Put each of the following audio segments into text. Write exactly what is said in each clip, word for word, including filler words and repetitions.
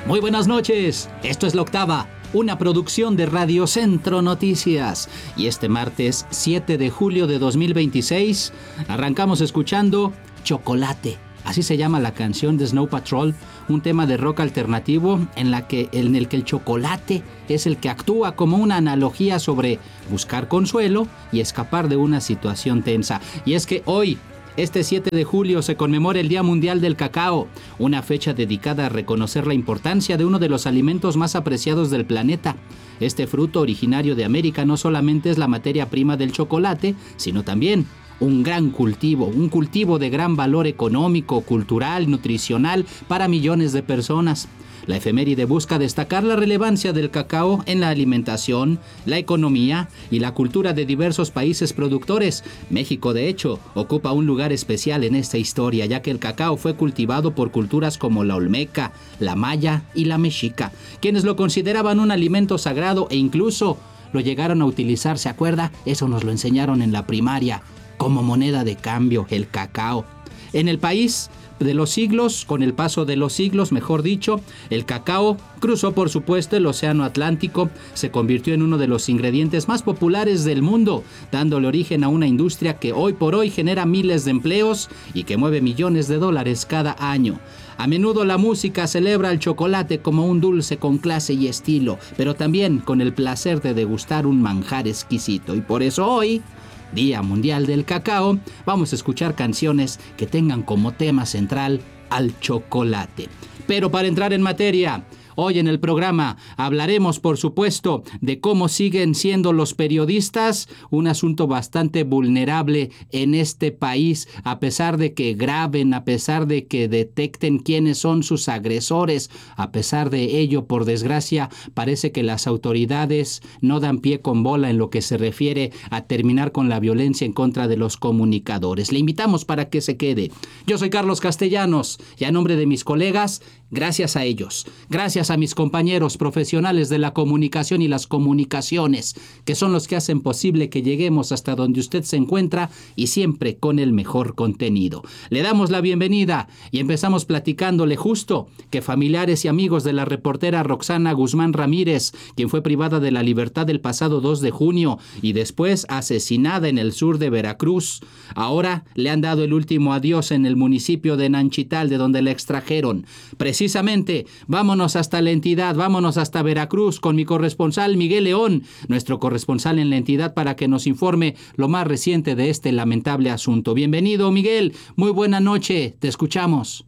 Muy buenas noches, esto es La Octava, una producción de Radio Centro Noticias. Y este martes siete de julio de dos mil veintiséis arrancamos escuchando Chocolate. Así se llama la canción de Snow Patrol, un tema de rock alternativo en, la que, en el que el chocolate es el que actúa como una analogía sobre buscar consuelo y escapar de una situación tensa. Y es que hoy, este siete de julio, se conmemora el Día Mundial del Cacao, una fecha dedicada a reconocer la importancia de uno de los alimentos más apreciados del planeta. Este fruto originario de América no solamente es la materia prima del chocolate, sino también un gran cultivo, un cultivo de gran valor económico, cultural, nutricional para millones de personas. La efeméride busca destacar la relevancia del cacao en la alimentación, la economía y la cultura de diversos países productores. México, de hecho, ocupa un lugar especial en esta historia, ya que el cacao fue cultivado por culturas como la olmeca, la maya y la mexica, quienes lo consideraban un alimento sagrado e incluso lo llegaron a utilizar, ¿se acuerda? Eso nos lo enseñaron en la primaria, como moneda de cambio, el cacao. En el país de los siglos, con el paso de los siglos, mejor dicho, el cacao cruzó, por supuesto, el Océano Atlántico, se convirtió en uno de los ingredientes más populares del mundo, dándole origen a una industria que hoy por hoy genera miles de empleos y que mueve millones de dólares cada año. A menudo la música celebra el chocolate como un dulce con clase y estilo, pero también con el placer de degustar un manjar exquisito. Y por eso hoy, Día Mundial del Cacao, vamos a escuchar canciones que tengan como tema central al chocolate. Pero para entrar en materia, hoy en el programa hablaremos, por supuesto, de cómo siguen siendo los periodistas un asunto bastante vulnerable en este país, a pesar de que graben, a pesar de que detecten quiénes son sus agresores. A pesar de ello, por desgracia, parece que las autoridades no dan pie con bola en lo que se refiere a terminar con la violencia en contra de los comunicadores. Le invitamos para que se quede. Yo soy Carlos Castellanos y a nombre de mis colegas, gracias a ellos, gracias a mis compañeros profesionales de la comunicación y las comunicaciones, que son los que hacen posible que lleguemos hasta donde usted se encuentra y siempre con el mejor contenido. Le damos la bienvenida y empezamos platicándole justo que familiares y amigos de la reportera Roxana Guzmán Ramírez, quien fue privada de la libertad el pasado dos de junio y después asesinada en el sur de Veracruz, ahora le han dado el último adiós en el municipio de Nanchital, de donde la extrajeron. Precisamente, vámonos hasta la entidad, vámonos hasta Veracruz con mi corresponsal Miguel León, nuestro corresponsal en la entidad, para que nos informe lo más reciente de este lamentable asunto. Bienvenido, Miguel, muy buena noche, te escuchamos.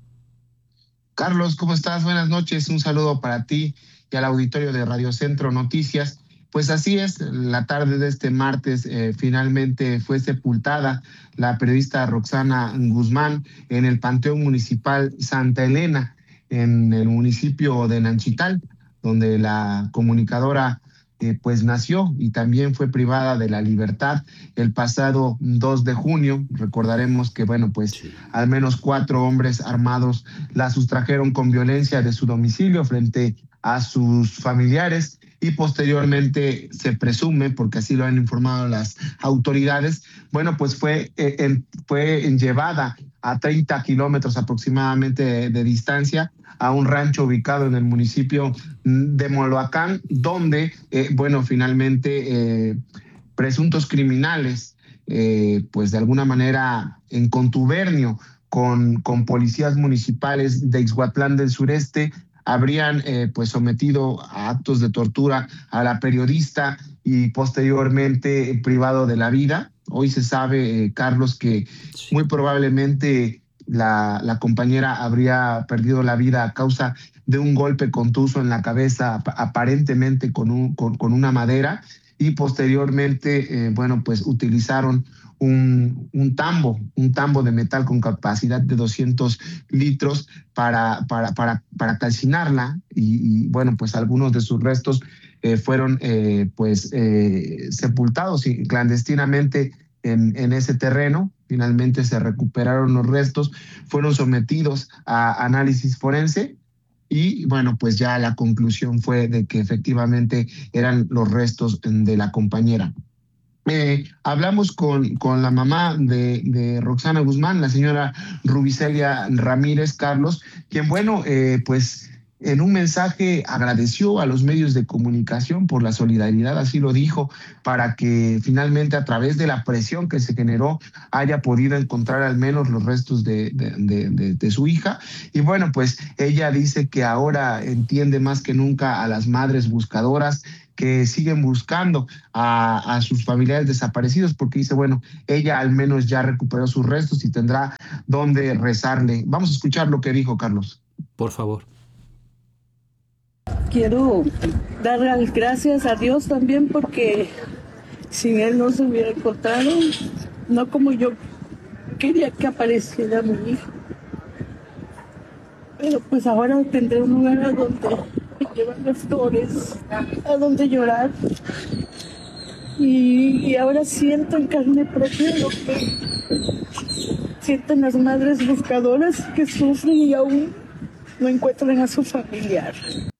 Carlos, ¿cómo estás? Buenas noches, un saludo para ti y al auditorio de Radio Centro Noticias. Pues así es, la tarde de este martes eh, finalmente fue sepultada la periodista Roxana Guzmán en el Panteón Municipal Santa Elena, en el municipio de Nanchital, donde la comunicadora eh, pues nació y también fue privada de la libertad el pasado dos de junio. Recordaremos que, bueno, pues sí, al menos cuatro hombres armados la sustrajeron con violencia de su domicilio frente a sus familiares y posteriormente se presume, porque así lo han informado las autoridades, bueno, pues fue, eh, en, fue llevada a treinta kilómetros aproximadamente de, de distancia a un rancho ubicado en el municipio de Moloacán, donde, eh, bueno, finalmente eh, presuntos criminales, eh, pues de alguna manera en contubernio con, con policías municipales de Ixhuatlán del Sureste, habrían eh, pues sometido a actos de tortura a la periodista y posteriormente privado de la vida. Hoy se sabe, eh, Carlos, que muy probablemente la, la compañera habría perdido la vida a causa de un golpe contuso en la cabeza, aparentemente con, un, con, con una madera, y posteriormente, eh, bueno, pues utilizaron Un, un tambo, un tambo de metal con capacidad de doscientos litros para, para, para, para calcinarla y, y bueno, pues algunos de sus restos eh, fueron eh, pues eh, sepultados clandestinamente en, en ese terreno. Finalmente se recuperaron los restos, fueron sometidos a análisis forense y bueno, pues ya la conclusión fue de que efectivamente eran los restos de la compañera. Eh, hablamos con, con la mamá de, de Roxana Guzmán, la señora Rubicelia Ramírez, Carlos, quien, bueno, eh, pues en un mensaje agradeció a los medios de comunicación por la solidaridad, así lo dijo, para que finalmente a través de la presión que se generó haya podido encontrar al menos los restos de, de, de, de, de su hija. Y bueno, pues ella dice que ahora entiende más que nunca a las madres buscadoras que siguen buscando a, a sus familiares desaparecidos, porque dice, bueno, ella al menos ya recuperó sus restos y tendrá donde rezarle. Vamos a escuchar lo que dijo Carlos. Por favor. Quiero dar las gracias a Dios también porque sin Él no se hubiera encontrado, no como yo quería que apareciera mi hijo. Pero pues ahora tendré un lugar a donde llevar las flores, a donde llorar. Y, y ahora siento en carne propia lo que sienten las madres buscadoras que sufren y aún no encuentran a su familiar.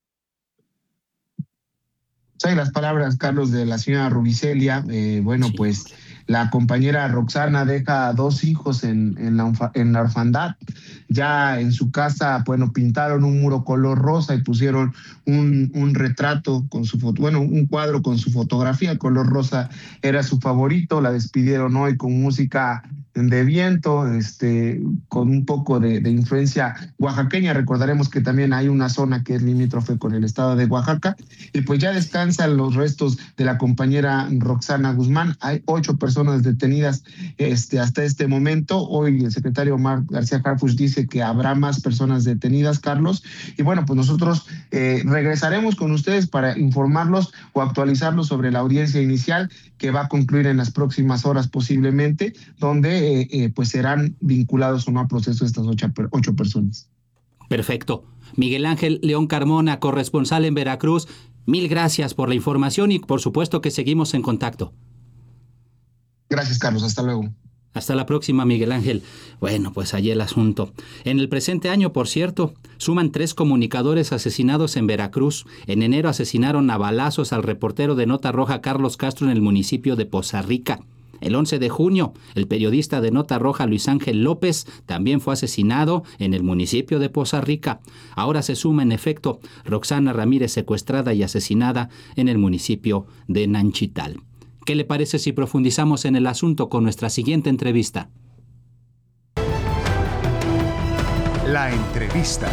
Hay las palabras, Carlos, de la señora Rubicelia. Eh, bueno, sí. Pues la compañera Roxana deja dos hijos en, en, la, en la orfandad. Ya en su casa, bueno, pintaron un muro color rosa y pusieron un, un retrato con su foto, bueno, un cuadro con su fotografía. El color rosa era su favorito. La despidieron hoy con música de viento, este, con un poco de, de influencia oaxaqueña. Recordaremos que también hay una zona que es limítrofe con el estado de Oaxaca. Y pues ya descansan los restos de la compañera Roxana Guzmán. Hay ocho personas detenidas este, hasta este momento. Hoy el secretario Omar García Harfuch dice que habrá más personas detenidas, Carlos. Y bueno, pues nosotros eh, regresaremos con ustedes para informarlos o actualizarlos sobre la audiencia inicial que va a concluir en las próximas horas posiblemente, donde eh, eh, pues serán vinculados o no a proceso estas ocho, ocho personas. Perfecto. Miguel Ángel León Carmona, corresponsal en Veracruz, mil gracias por la información y por supuesto que seguimos en contacto. Gracias, Carlos. Hasta luego. Hasta la próxima, Miguel Ángel. Bueno, pues allí el asunto. En el presente año, por cierto, suman tres comunicadores asesinados en Veracruz. En enero asesinaron a balazos al reportero de Nota Roja Carlos Castro en el municipio de Poza Rica. El once de junio, el periodista de Nota Roja Luis Ángel López también fue asesinado en el municipio de Poza Rica. Ahora se suma, en efecto, Roxana Ramírez secuestrada y asesinada en el municipio de Nanchital. ¿Qué le parece si profundizamos en el asunto con nuestra siguiente entrevista? La entrevista.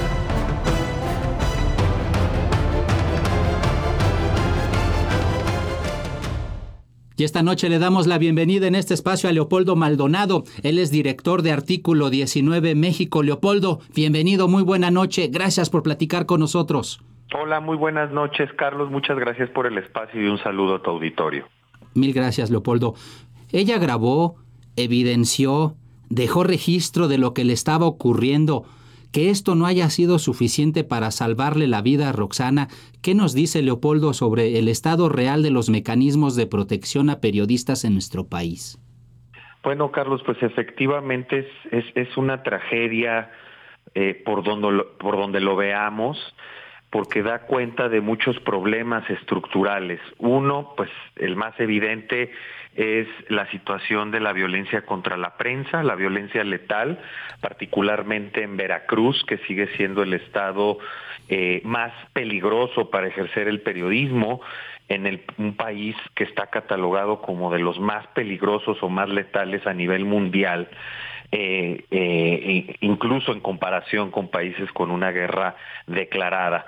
Y esta noche le damos la bienvenida en este espacio a Leopoldo Maldonado. Él es director de Artículo diecinueve México. Leopoldo, bienvenido, muy buena noche. Gracias por platicar con nosotros. Hola, muy buenas noches, Carlos. Muchas gracias por el espacio y un saludo a tu auditorio. Mil gracias, Leopoldo. Ella grabó, evidenció, dejó registro de lo que le estaba ocurriendo. Que esto no haya sido suficiente para salvarle la vida a Roxana. ¿Qué nos dice Leopoldo sobre el estado real de los mecanismos de protección a periodistas en nuestro país? Bueno, Carlos, pues efectivamente es, es, es una tragedia eh, por, donde lo, por donde lo veamos, porque da cuenta de muchos problemas estructurales. Uno, pues el más evidente es la situación de la violencia contra la prensa, la violencia letal, particularmente en Veracruz, que sigue siendo el estado eh, más peligroso para ejercer el periodismo, en el, un país que está catalogado como de los más peligrosos o más letales a nivel mundial. Eh, eh, incluso en comparación con países con una guerra declarada.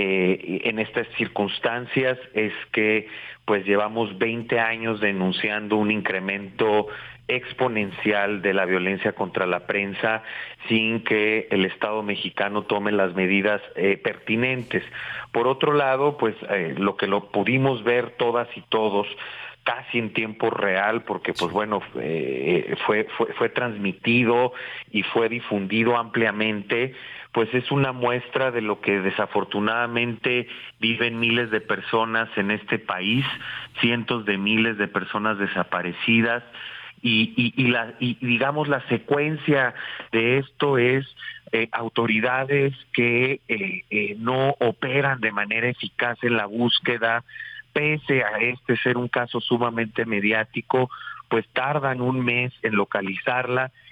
Eh, en estas circunstancias es que pues llevamos veinte años denunciando un incremento exponencial de la violencia contra la prensa sin que el Estado mexicano tome las medidas eh, pertinentes. Por otro lado, pues eh, lo que lo pudimos ver todas y todos casi en tiempo real, porque pues bueno, eh, fue, fue, fue transmitido y fue difundido ampliamente, pues es una muestra de lo que desafortunadamente viven miles de personas en este país, cientos de miles de personas desaparecidas, y, y, y, la, y digamos la secuencia de esto es eh, autoridades que eh, eh, no operan de manera eficaz en la búsqueda. Pese a este ser un caso sumamente mediático, pues tardan un mes en localizarla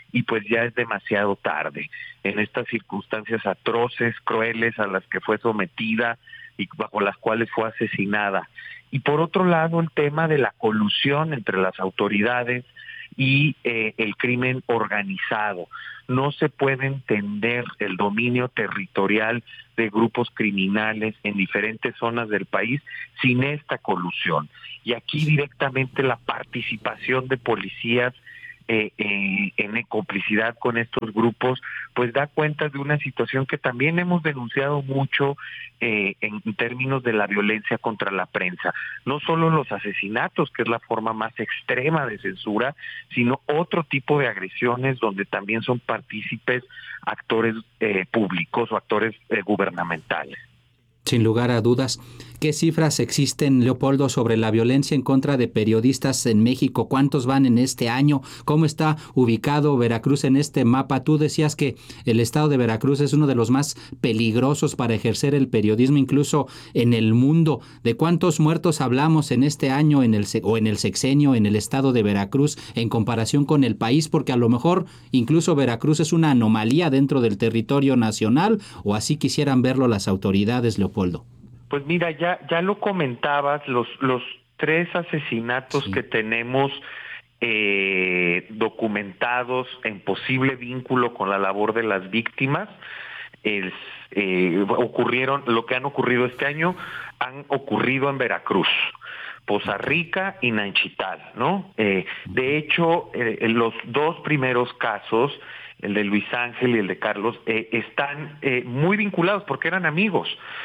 y pues ya es demasiado tarde. En estas circunstancias atroces, crueles a las que fue sometida y bajo las cuales fue asesinada. Y por otro lado, el tema de la colusión entre las autoridades y eh, el crimen organizado. No se puede entender el dominio territorial de grupos criminales en diferentes zonas del país sin esta colusión. Y aquí directamente la participación de policías eh, eh, en complicidad con estos grupos, pues da cuenta de una situación que también hemos denunciado mucho eh, en términos de la violencia contra la prensa. No solo los asesinatos, que es la forma más extrema de censura, sino otro tipo de agresiones donde también son partícipes actores eh, públicos o actores eh, gubernamentales. Sin lugar a dudas. ¿Qué cifras existen, Leopoldo, sobre la violencia en contra de periodistas en México? ¿Cuántos van en este año? ¿Cómo está ubicado Veracruz en este mapa? Tú decías que el estado de Veracruz es uno de los más peligrosos para ejercer el periodismo, incluso en el mundo. ¿De cuántos muertos hablamos en este año en el o en el sexenio en el estado de Veracruz en comparación con el país? Porque a lo mejor incluso Veracruz es una anomalía dentro del territorio nacional, o así quisieran verlo las autoridades, Leopoldo. Pues mira, ya ya lo comentabas, los los tres asesinatos sí. que tenemos eh, documentados en posible vínculo con la labor de las víctimas, es, eh, ocurrieron, lo que han ocurrido este año, han ocurrido en Veracruz, Poza Rica y Nanchital, ¿no? Eh, de hecho, eh, los dos primeros casos, el de Luis Ángel y el de Carlos, eh, están eh, muy vinculados porque eran amigos.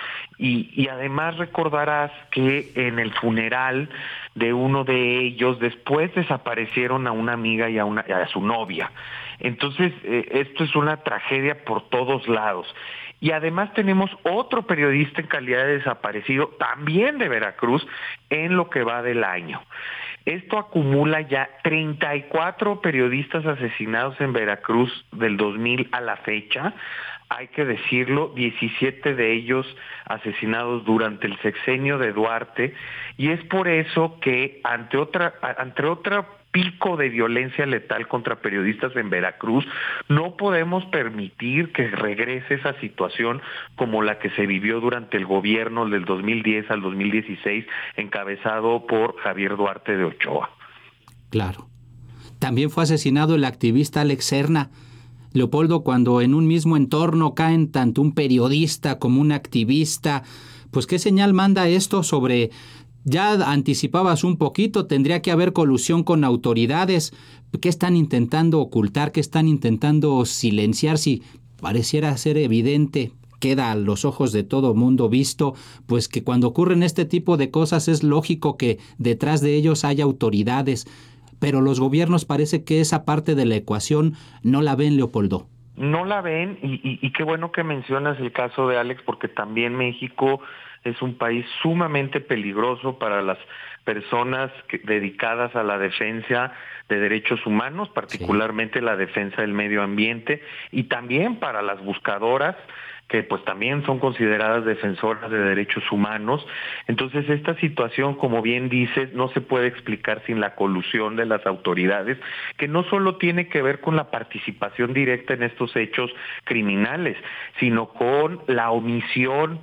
Y, y además recordarás que en el funeral de uno de ellos después desaparecieron a una amiga y a, una, a su novia. Entonces, eh, esto es una tragedia por todos lados. Y además tenemos otro periodista en calidad de desaparecido, también de Veracruz, en lo que va del año. Esto acumula ya treinta y cuatro periodistas asesinados en Veracruz del dos mil a la fecha. Hay que decirlo, diecisiete de ellos asesinados durante el sexenio de Duarte, y es por eso que ante otra, ante otro pico de violencia letal contra periodistas en Veracruz, no podemos permitir que regrese esa situación como la que se vivió durante el gobierno del dos mil diez al dos mil dieciséis, encabezado por Javier Duarte de Ochoa. Claro. También fue asesinado el activista Alex Serna. Leopoldo, cuando en un mismo entorno caen tanto un periodista como un activista, pues ¿qué señal manda esto sobre, ya anticipabas un poquito, tendría que haber colusión con autoridades? ¿Qué están intentando ocultar? ¿Qué están intentando silenciar? Si pareciera ser evidente, queda a los ojos de todo mundo visto, pues que cuando ocurren este tipo de cosas es lógico que detrás de ellos haya autoridades. Pero los gobiernos parece que esa parte de la ecuación no la ven, Leopoldo. No la ven, y, y, y qué bueno que mencionas el caso de Alex, porque también México es un país sumamente peligroso para las personas que, dedicadas a la defensa de derechos humanos, particularmente sí. la defensa del medio ambiente, y también para las buscadoras, que pues también son consideradas defensoras de derechos humanos. Entonces esta situación, como bien dices, no se puede explicar sin la colusión de las autoridades, que no solo tiene que ver con la participación directa en estos hechos criminales, sino con la omisión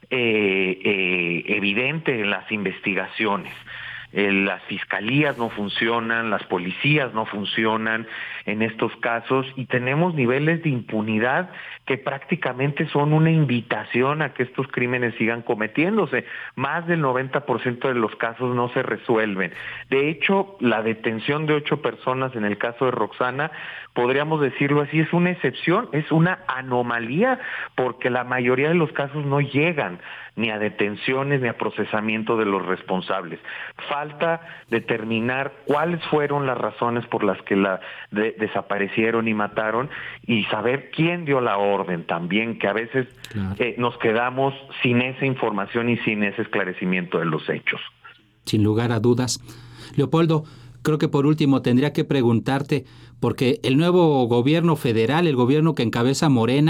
eh, eh, evidente en las investigaciones. Eh, las fiscalías no funcionan, las policías no funcionan en estos casos, y tenemos niveles de impunidad que prácticamente son una invitación a que estos crímenes sigan cometiéndose. Más del noventa por ciento de los casos no se resuelven. De hecho, la detención de ocho personas en el caso de Roxana, podríamos decirlo así, es una excepción, es una anomalía, porque la mayoría de los casos no llegan ni a detenciones ni a procesamiento de los responsables. Falta determinar cuáles fueron las razones por las que la de, desaparecieron y mataron, y saber quién dio la orden también, que a veces claro. eh, nos quedamos sin esa información y sin ese esclarecimiento de los hechos. Sin lugar a dudas. Leopoldo, creo que por último tendría que preguntarte, porque el nuevo gobierno federal, el gobierno que encabeza Morena,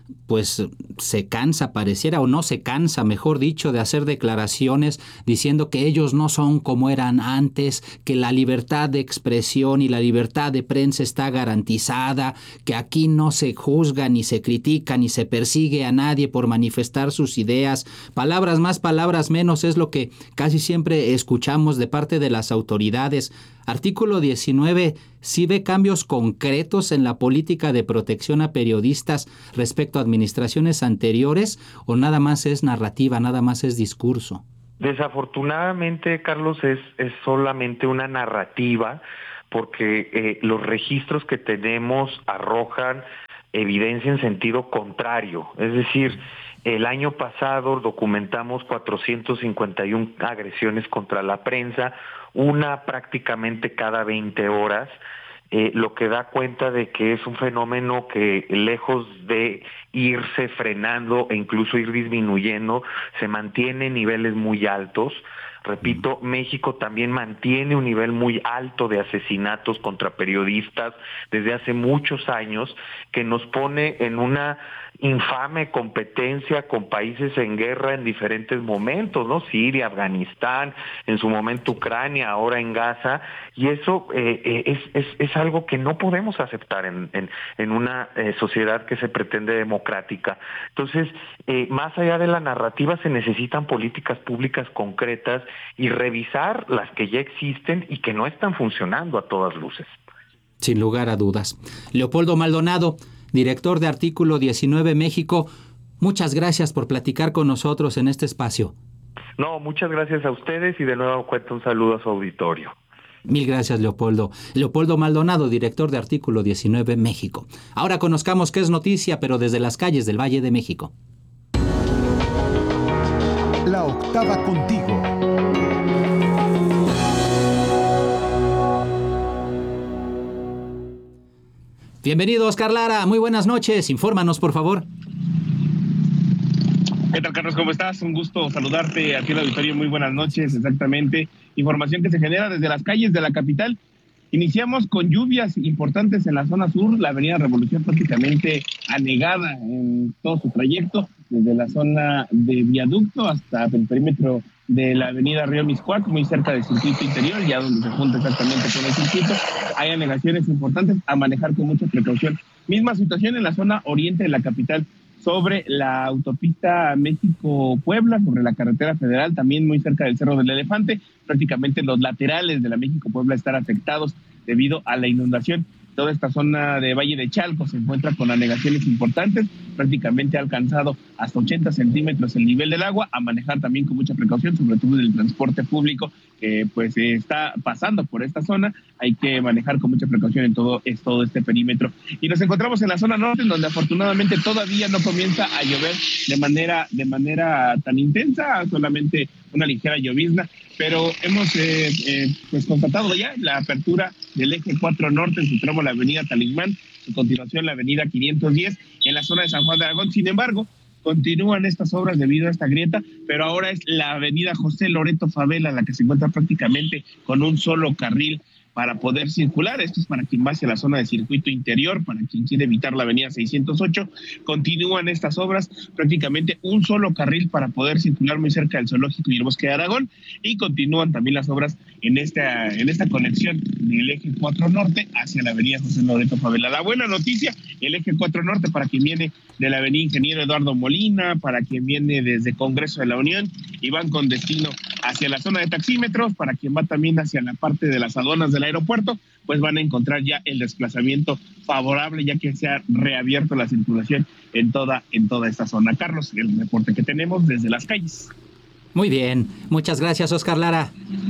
pues se cansa, pareciera, o no se cansa, mejor dicho, de hacer declaraciones diciendo que ellos no son como eran antes, que la libertad de expresión y la libertad de prensa está garantizada, que aquí no se juzga, ni se critica, ni se persigue a nadie por manifestar sus ideas. Palabras más, palabras menos es lo que casi siempre escuchamos de parte de las autoridades. Artículo diecinueve, ¿sí ve cambios concretos en la política de protección a periodistas respecto a administraciones anteriores o nada más es narrativa, nada más es discurso? Desafortunadamente, Carlos, es, es solamente una narrativa porque eh, los registros que tenemos arrojan evidencia en sentido contrario. Es decir, el año pasado documentamos cuatrocientas cincuenta y una agresiones contra la prensa, una prácticamente cada veinte horas, eh, lo que da cuenta de que es un fenómeno que lejos de irse frenando e incluso ir disminuyendo, se mantiene en niveles muy altos. Repito, México también mantiene un nivel muy alto de asesinatos contra periodistas desde hace muchos años, que nos pone en una infame competencia con países en guerra en diferentes momentos, ¿no? Siria, Afganistán, en su momento Ucrania, ahora en Gaza, y eso eh, eh, es, es, es algo que no podemos aceptar en, en, en una eh, sociedad que se pretende democrática. Entonces, eh, más allá de la narrativa, se necesitan políticas públicas concretas y revisar las que ya existen y que no están funcionando a todas luces. Sin lugar a dudas. Leopoldo Maldonado, director de Artículo diecinueve México, muchas gracias por platicar con nosotros en este espacio. No, muchas gracias a ustedes y de nuevo cuento un saludo a su auditorio. Mil gracias, Leopoldo. Leopoldo Maldonado, director de Artículo diecinueve México. Ahora conozcamos qué es noticia, pero desde las calles del Valle de México. La octava contigo. Bienvenido, Oscar Lara. Muy buenas noches. Infórmanos, por favor. ¿Qué tal, Carlos? ¿Cómo estás? Un gusto saludarte aquí en el auditorio. Muy buenas noches. Exactamente. Información que se genera desde las calles de la capital. Iniciamos con lluvias importantes en la zona sur. La avenida Revolución prácticamente anegada en todo su trayecto, desde la zona de Viaducto hasta el perímetro de la avenida Río Miscuac, muy cerca del circuito interior, ya donde se junta exactamente con el circuito. Hay anegaciones importantes a manejar con mucha precaución. Misma situación en la zona oriente de la capital, sobre la autopista México-Puebla, sobre la carretera federal, también muy cerca del Cerro del Elefante. Prácticamente los laterales de la México-Puebla están afectados debido a la inundación. Toda esta zona de Valle de Chalco se encuentra con anegaciones importantes, prácticamente ha alcanzado hasta ochenta centímetros el nivel del agua, a manejar también con mucha precaución, sobre todo en el transporte público que pues está pasando por esta zona. Hay que manejar con mucha precaución en todo, es todo este perímetro. Y nos encontramos en la zona norte, en donde afortunadamente todavía no comienza a llover de manera, de manera tan intensa, solamente una ligera llovizna, pero hemos eh, eh, pues constatado ya la apertura del eje cuatro norte en su tramo la avenida Talismán, su continuación la avenida quinientos diez en la zona de San Juan de Aragón. Sin embargo, continúan estas obras debido a esta grieta, pero ahora es la avenida José Loreto Favela la que se encuentra prácticamente con un solo carril para poder circular. Esto es para quien va hacia la zona de circuito interior, para quien quiere evitar la avenida seiscientos ocho. Continúan estas obras, prácticamente un solo carril para poder circular muy cerca del Zoológico y el Bosque de Aragón, y continúan también las obras en esta, en esta conexión del eje cuatro norte hacia la avenida José Loreto Favela. La buena noticia, el eje cuatro norte para quien viene de la avenida Ingeniero Eduardo Molina, para quien viene desde Congreso de la Unión y van con destino hacia la zona de taxímetros, para quien va también hacia la parte de las aduanas del aeropuerto, pues van a encontrar ya el desplazamiento favorable, ya que se ha reabierto la circulación en toda, en toda esta zona. Carlos, el reporte que tenemos desde las calles. Muy bien, muchas gracias, Oscar Lara.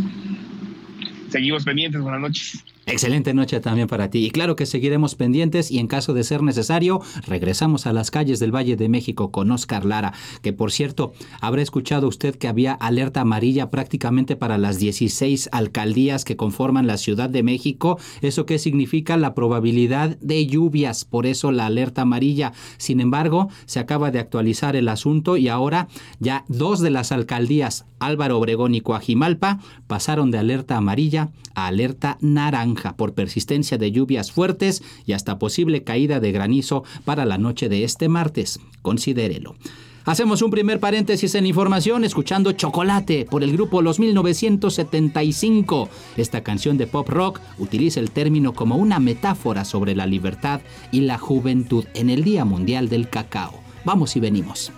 Seguimos pendientes, buenas noches. Excelente noche también para ti. Y claro que seguiremos pendientes y en caso de ser necesario, regresamos a las calles del Valle de México con Oscar Lara, que por cierto, habrá escuchado usted que había alerta amarilla prácticamente para las dieciséis alcaldías que conforman la Ciudad de México. ¿Eso qué significa? La probabilidad de lluvias, por eso la alerta amarilla. Sin embargo, se acaba de actualizar el asunto y ahora ya dos de las alcaldías, Álvaro Obregón y Coajimalpa, pasaron de alerta amarilla a alerta naranja. naranja por persistencia de lluvias fuertes y hasta posible caída de granizo para la noche de este martes. Considérelo. Hacemos un primer paréntesis en información escuchando Chocolate por el grupo Los mil novecientos setenta y cinco. Esta canción de pop rock utiliza el término como una metáfora sobre la libertad y la juventud en el Día Mundial del Cacao. Vamos y venimos.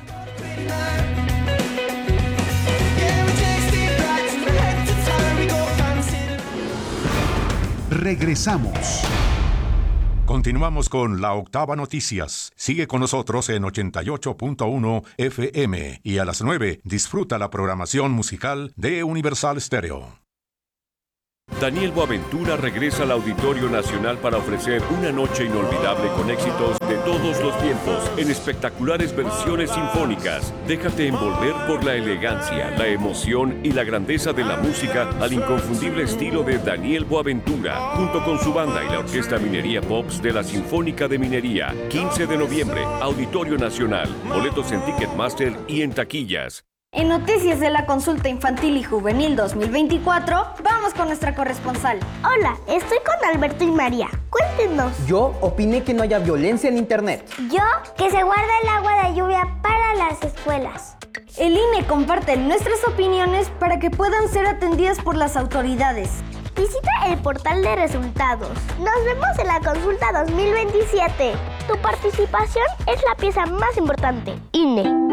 Regresamos. Continuamos con La Octava Noticias. Sigue con nosotros en ochenta y ocho punto uno F M y a las nueve disfruta la programación musical de Universal Stereo. Daniel Boaventura regresa al Auditorio Nacional para ofrecer una noche inolvidable con éxitos de todos los tiempos en espectaculares versiones sinfónicas. Déjate envolver por la elegancia, la emoción y la grandeza de la música al inconfundible estilo de Daniel Boaventura, junto con su banda y la Orquesta Minería Pops de la Sinfónica de Minería. quince de noviembre, Auditorio Nacional. Boletos en Ticketmaster y en taquillas. En Noticias de la Consulta Infantil y Juvenil dos mil veinticuatro, vamos con nuestra corresponsal. Hola, estoy con Alberto y María. Cuéntenos. Yo opiné que no haya violencia en Internet. Yo, que se guarde el agua de lluvia para las escuelas. El I N E comparte nuestras opiniones para que puedan ser atendidas por las autoridades. Visita el portal de resultados. Nos vemos en la consulta dos mil veintisiete. Tu participación es la pieza más importante. I N E.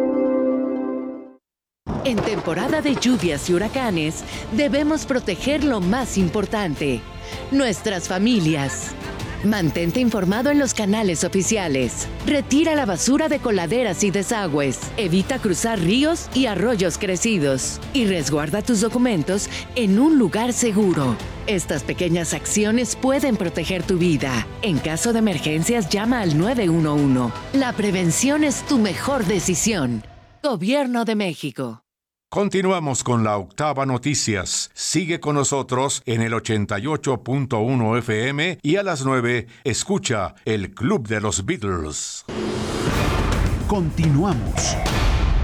En temporada de lluvias y huracanes, debemos proteger lo más importante, nuestras familias. Mantente informado en los canales oficiales. Retira la basura de coladeras y desagües. Evita cruzar ríos y arroyos crecidos. Y resguarda tus documentos en un lugar seguro. Estas pequeñas acciones pueden proteger tu vida. En caso de emergencias, llama al nueve uno uno. La prevención es tu mejor decisión. Gobierno de México. Continuamos con La Octava Noticias. Sigue con nosotros en el ochenta y ocho punto uno F M y a las nueve escucha el Club de los Beatles. Continuamos.